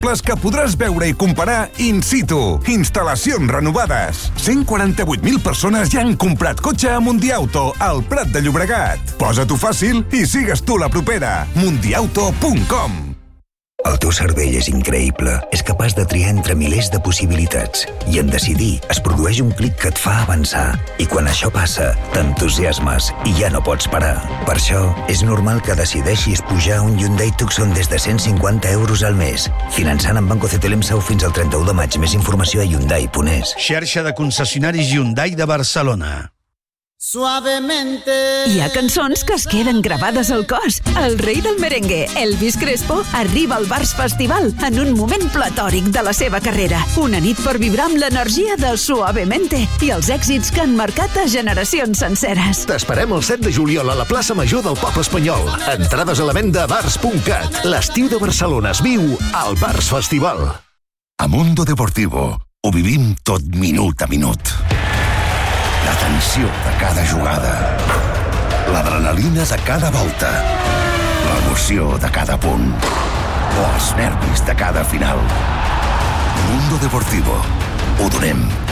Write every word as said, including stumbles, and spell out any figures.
que podràs veure i comparar in situ. Instal·lacions renovades. cent quaranta-vuit mil persones ja han comprat cotxe a Mundiauto, al Prat de Llobregat. Posa-t'ho fàcil i sigues tu la propera. mundiauto punt com. El teu cervell és increïble. És capaç de triar entre milers de possibilitats. I en decidir es produeix un clic que et fa avançar. I quan això passa, t'entusiasmes i ja no pots parar. Per això, és normal que decideixis pujar un Hyundai Tucson des de cent cinquanta euros al mes. Finançant amb Banco C T L M S A U fins al trenta-u de maig. Més informació a hyundai punt es. Xarxa de concessionaris Hyundai de Barcelona. Suavemente. Hi ha cançons que es queden gravades al cos. El rei del merengue, Elvis Crespo, arriba al Bars Festival en un moment platòric de la seva carrera. Una nit per vibrar amb l'energia de Suavemente i els èxits que han marcat a generacions senceres. T'esperem el set de juliol a la plaça Major del Poble Espanyol. Entrades a la venda a bars punt cat. L'estiu de Barcelona es viu al Bars Festival. A Mundo Deportivo ho vivim tot minut a minut. La tensió de cada jugada, l'adrenalina de cada volta, l'emoció de cada punt o els nervis de cada final. Mundo Deportivo. Ho donem